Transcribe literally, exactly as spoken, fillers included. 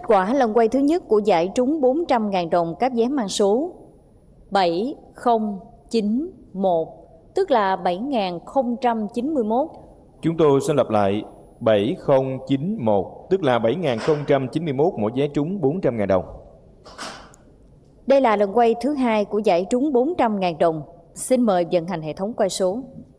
quả lần quay thứ nhất của giải trúng bốn trăm nghìn đồng các vé mang số bảy không chín một, tức là bảy nghìn không trăm chín mươi mốt. Chúng tôi sẽ lặp lại bảy không chín một, tức là bảy nghìn không trăm chín mươi mốt mỗi vé trúng bốn trăm nghìn đồng. Đây là lần quay thứ hai của giải trúng bốn trăm nghìn đồng. Xin mời vận hành hệ thống quay số.